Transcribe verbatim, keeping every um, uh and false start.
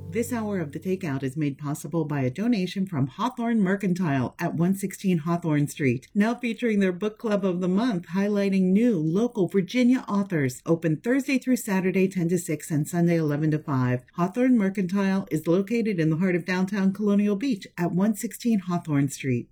This hour of The Takeout is made possible by a donation from Hawthorne Mercantile at one sixteen Hawthorne Street, now featuring their book club of the month, highlighting new local Virginia authors. Open Thursday through Saturday ten to six and Sunday eleven to five. Hawthorne Mercantile is located in the heart of downtown Colonial Beach at one sixteen Hawthorne Street.